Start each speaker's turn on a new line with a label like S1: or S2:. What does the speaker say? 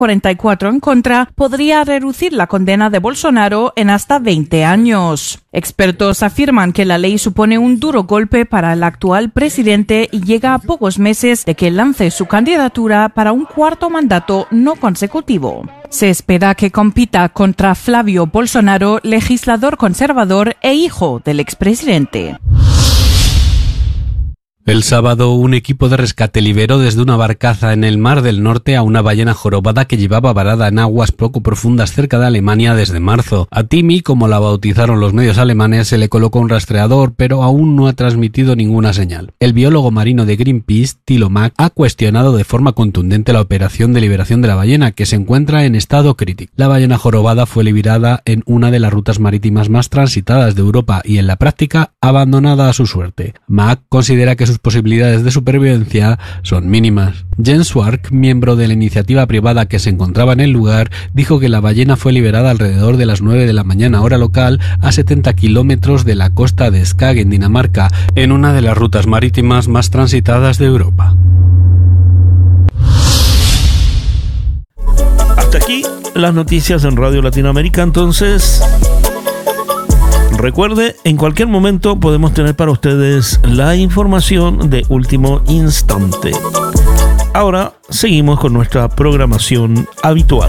S1: 44 en contra, podría reducir la condena de Bolsonaro en hasta 20 años. Expertos afirman que la ley supone un duro golpe para el actual presidente y llega a pocos meses de que lance su candidatura para un cuarto mandato no consecutivo. Se espera que compita contra Flavio Bolsonaro, legislador conservador e hijo del expresidente.
S2: El sábado, un equipo de rescate liberó desde una barcaza en el Mar del Norte a una ballena jorobada que llevaba varada en aguas poco profundas cerca de Alemania desde marzo. A Timmy, como la bautizaron los medios alemanes, se le colocó un rastreador, pero aún no ha transmitido ninguna señal. El biólogo marino de Greenpeace, Thilo Mack, ha cuestionado de forma contundente la operación de liberación de la ballena, que se encuentra en estado crítico. La ballena jorobada fue liberada en una de las rutas marítimas más transitadas de Europa y, en la práctica, abandonada a su suerte. Mack considera que sus posibilidades de supervivencia son mínimas. Jens Swark, miembro de la iniciativa privada que se encontraba en el lugar, dijo que la ballena fue liberada alrededor de las 9 de la mañana hora local a 70 kilómetros de la costa de Skagen, en Dinamarca, en una de las rutas marítimas más transitadas de Europa.
S3: Hasta aquí las noticias en Radio Latinoamérica. Entonces, recuerde, en cualquier momento podemos tener para ustedes la información de último instante. Ahora seguimos con nuestra programación habitual.